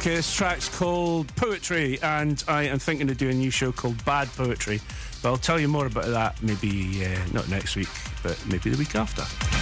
Okay, this track's called Poetry, and I am thinking of doing a new show called Bad Poetry, but I'll tell you more about that maybe not next week, but maybe the week after.